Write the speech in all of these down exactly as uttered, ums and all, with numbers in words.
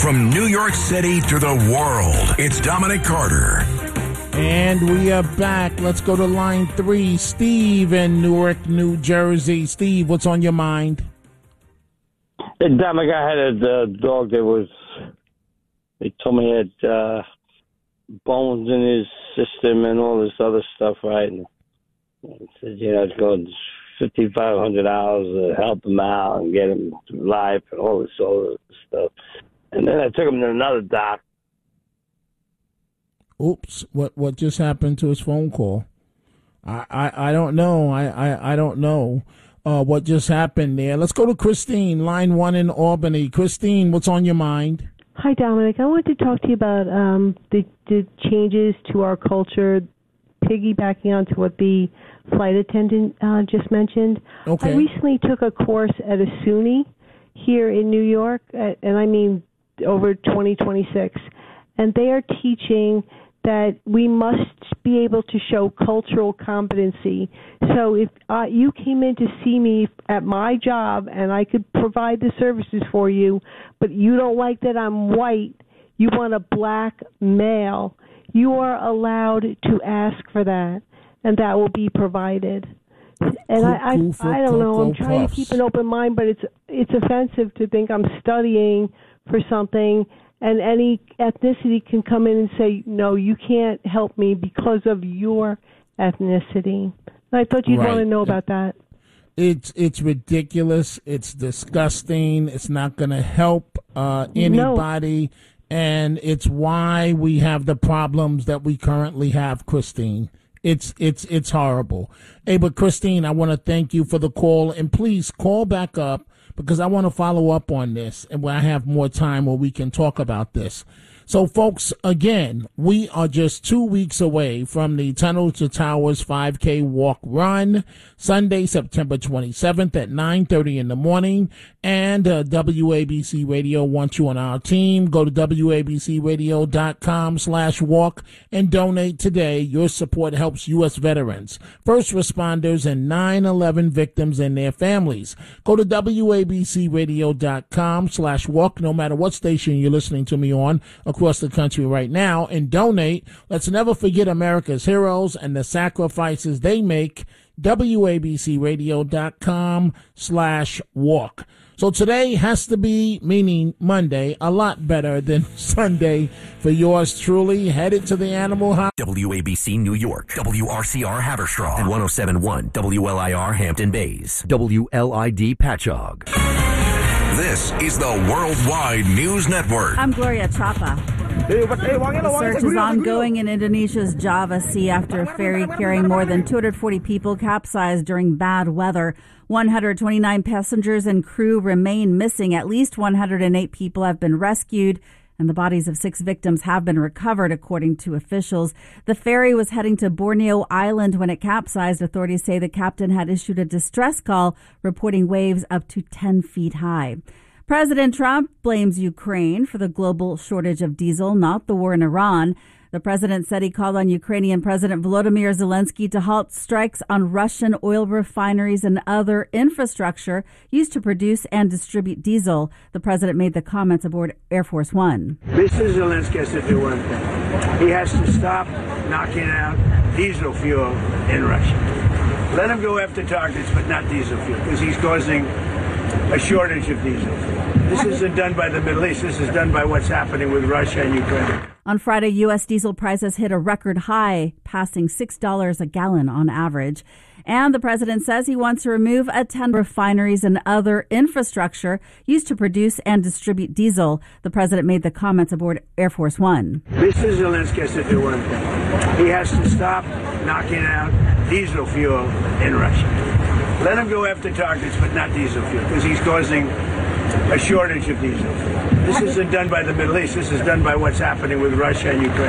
From New York City to the world, it's Dominic Carter. And we are back. Let's go to line three. Steve in Newark, New Jersey. Steve, what's on your mind? Hey, Dominic, I had a uh, dog that was, they told me he had uh, bones in his system and all this other stuff, right? And I said, you know, it's going five thousand five hundred dollars to help him out and get him through life and all this other stuff. And then I took him to another doc. Oops, what what just happened to his phone call? I, I, I don't know. I, I, I don't know uh, what just happened there. Let's go to Christine, line one in Albany. Christine, what's on your mind? Hi, Dominic. I wanted to talk to you about um, the, the changes to our culture, piggybacking onto what the flight attendant uh, just mentioned. Okay. I recently took a course at a SUNY here in New York, uh, and I mean over twenty twenty-six, and they are teaching that we must be able to show cultural competency. So if uh, you came in to see me at my job and I could provide the services for you, but you don't like that I'm white, you want a black male, you are allowed to ask for that, and that will be provided. And I, I, I don't know. I'm trying to keep an open mind, but it's it's offensive to think I'm studying for something, and any ethnicity can come in and say, no, you can't help me because of your ethnicity. I thought you'd right. want to know about that. It's it's ridiculous. It's disgusting. It's not going to help uh, anybody, no. And it's why we have the problems that we currently have, Christine. It's it's it's horrible. Hey, but Christine, I want to thank you for the call, and please call back up because I want to follow up on this, and when I have more time where we can talk about this. So, folks, again, we are just two weeks away from the Tunnel to Towers five K walk run, Sunday, September twenty-seventh at nine thirty in the morning. And uh, W A B C Radio wants you on our team. Go to W A B C radio dot com slash walk and donate today. Your support helps U S veterans, first responders, and nine eleven victims and their families. Go to W A B C radio dot com slash walk, no matter what station you're listening to me on across the country right now, and donate. Let's never forget America's heroes and the sacrifices they make. W A B C radio dot com slash walk. So today has to be, meaning Monday, a lot better than Sunday for yours truly. Headed to the animal house. W A B C New York, W R C R Haverstraw, and one oh seven point one W L I R Hampton Bays, W L I D Patchogue. This is the Worldwide News Network. I'm Gloria Chapa. The search is ongoing in Indonesia's Java Sea after a ferry carrying more than two hundred forty people capsized during bad weather. one hundred twenty-nine passengers and crew remain missing. At least one hundred eight people have been rescued, and the bodies of six victims have been recovered, according to officials. The ferry was heading to Borneo Island when it capsized. Authorities say the captain had issued a distress call, reporting waves up to ten feet high. President Trump blames Ukraine for the global shortage of diesel, not the war in Iran. The president said he called on Ukrainian President Volodymyr Zelensky to halt strikes on Russian oil refineries and other infrastructure used to produce and distribute diesel. The president made the comments aboard Air Force One. Mister Zelensky has to do one thing. He has to stop knocking out diesel fuel in Russia. Let him go after targets, but not diesel fuel, because he's causing a shortage of diesel. This isn't done by the Middle East. This is done by what's happening with Russia and Ukraine. On Friday, U S diesel prices hit a record high, passing six dollars a gallon on average. And the president says he wants to remove a ton of refineries and other infrastructure used to produce and distribute diesel. The president made the comments aboard Air Force One. Mister Zelensky has to do one thing. He has to stop knocking out diesel fuel in Russia. Let him go after targets, but not diesel fuel, because he's causing a shortage of diesel. This isn't done by the Middle East. This is done by what's happening with Russia and Ukraine.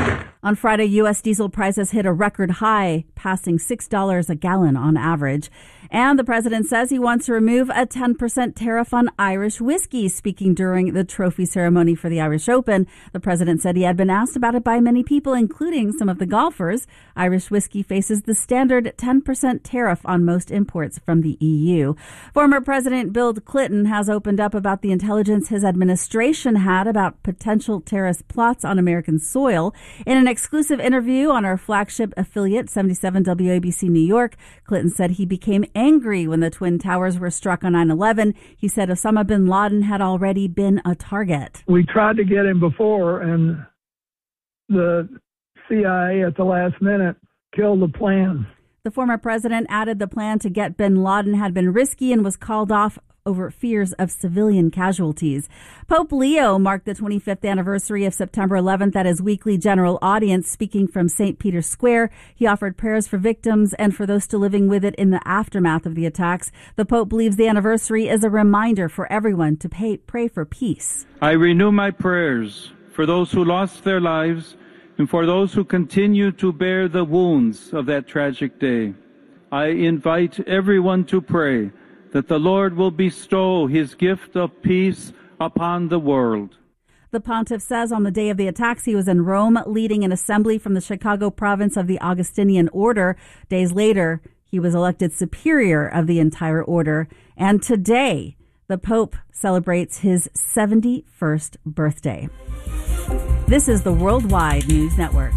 On Friday, U S diesel prices hit a record high, passing six dollars a gallon on average. And the president says he wants to remove a ten percent tariff on Irish whiskey. Speaking during the trophy ceremony for the Irish Open, the president said he had been asked about it by many people, including some of the golfers. Irish whiskey faces the standard ten percent tariff on most imports from the E U. Former President Bill Clinton has opened up about the intelligence his administration had about potential terrorist plots on American soil. In an exclusive interview on our flagship affiliate, seventy-seven W A B C New York, Clinton said he became angry when the Twin Towers were struck on nine eleven. He said Osama bin Laden had already been a target. We tried to get him before, and the C I A at the last minute killed the plan. The former president added the plan to get bin Laden had been risky and was called off over fears of civilian casualties. Pope Leo marked the twenty-fifth anniversary of September eleventh at his weekly general audience. Speaking from Saint Peter's Square, he offered prayers for victims and for those still living with it in the aftermath of the attacks. The Pope believes the anniversary is a reminder for everyone to pay, pray for peace. I renew my prayers for those who lost their lives and for those who continue to bear the wounds of that tragic day. I invite everyone to pray that the Lord will bestow his gift of peace upon the world. The pontiff says on the day of the attacks he was in Rome leading an assembly from the Chicago province of the Augustinian order. Days later, he was elected superior of the entire order. And today, the Pope celebrates his seventy-first birthday. This is the Worldwide News Network.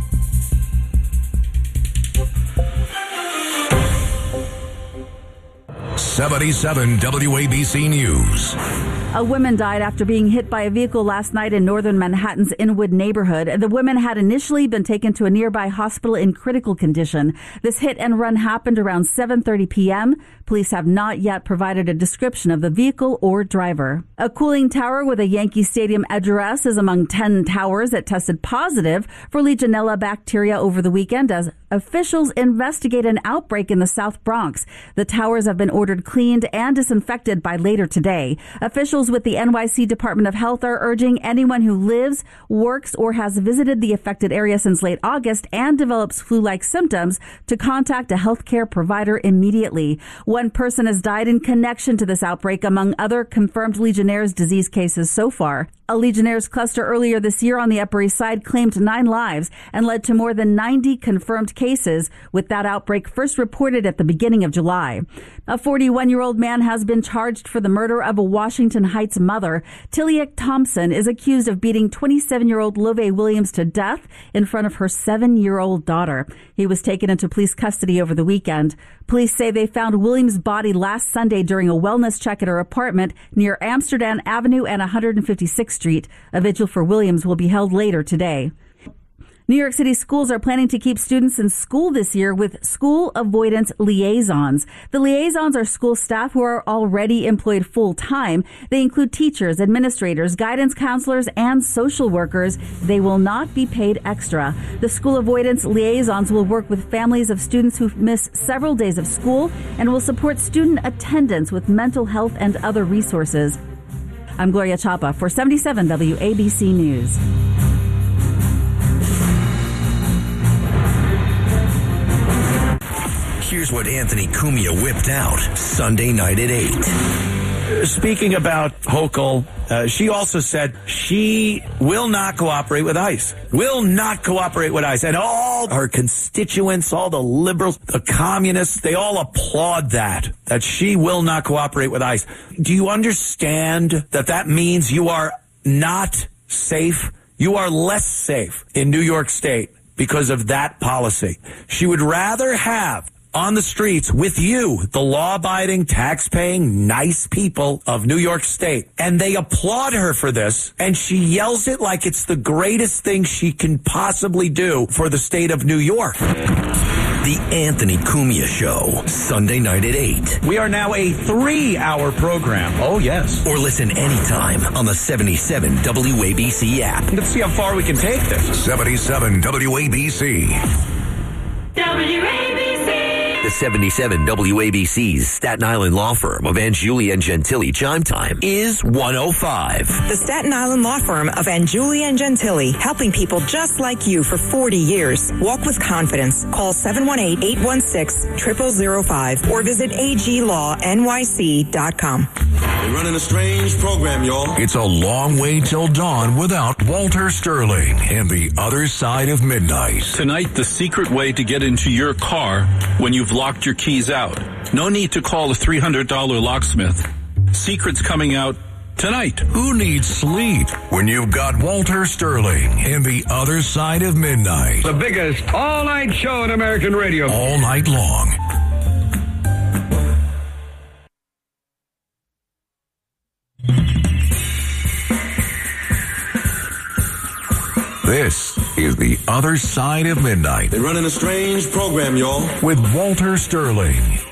seventy-seven W A B C News. A woman died after being hit by a vehicle last night in northern Manhattan's Inwood neighborhood. The woman had initially been taken to a nearby hospital in critical condition. This hit and run happened around seven thirty p.m. Police have not yet provided a description of the vehicle or driver. A cooling tower with a Yankee Stadium address is among ten towers that tested positive for Legionella bacteria over the weekend as officials investigate an outbreak in the South Bronx. The towers have been ordered cleaned and disinfected by later today. Officials with the N Y C Department of Health are urging anyone who lives, works, or has visited the affected area since late August and develops flu-like symptoms to contact a healthcare provider immediately. One person has died in connection to this outbreak, among other confirmed Legionnaire's disease cases so far. A Legionnaire's cluster earlier this year on the Upper East Side claimed nine lives and led to more than ninety confirmed cases, with that outbreak first reported at the beginning of July. A forty-one-year-old man has been charged for the murder of a Washington Heights mother. Tilliak Thompson is accused of beating twenty-seven-year-old Love Williams to death in front of her seven-year-old daughter. He was taken into police custody over the weekend. Police say they found Williams' body last Sunday during a wellness check at her apartment near Amsterdam Avenue and one hundred fifty-sixth Street. A vigil for Williams will be held later today. New York City schools are planning to keep students in school this year with school avoidance liaisons. The liaisons are school staff who are already employed full-time. They include teachers, administrators, guidance counselors, and social workers. They will not be paid extra. The school avoidance liaisons will work with families of students who miss several days of school and will support student attendance with mental health and other resources. I'm Gloria Chapa for seventy-seven W A B C News. Here's what Anthony Cumia whipped out Sunday night at eight. Speaking about Hochul, uh, she also said she will not cooperate with ICE. Will not cooperate with ICE. And all her constituents, all the liberals, the communists, they all applaud that, that she will not cooperate with ICE. Do you understand that that means you are not safe? You are less safe in New York State because of that policy. She would rather have on the streets with you, the law-abiding, tax-paying, nice people of New York State. And they applaud her for this, and she yells it like it's the greatest thing she can possibly do for the state of New York. The Anthony Cumia Show, Sunday night at eight. We are now a three-hour program. Oh, yes. Or listen anytime on the seventy-seven W A B C app. Let's see how far we can take this. seventy-seven W A B C. W A B C. The seventy-seven W A B C's Staten Island law firm of Angiuli and Gentili chime time is one oh five. The Staten Island law firm of Angiuli and Gentili, helping people just like you for forty years. Walk with confidence. Call seven one eight, eight one six, zero zero zero five or visit a g law n y c dot com. We're running a strange program, y'all. It's a long way till dawn without Walter Sterling and the other side of midnight. Tonight, the secret way to get into your car when you've locked your keys out. No need to call a three hundred dollars locksmith. Secrets coming out tonight. Who needs sleep when you've got Walter Sterling and the other side of midnight? The biggest all-night show in American radio. All night long. This is the other side of midnight. They're running a strange program, y'all. With Walter Sterling.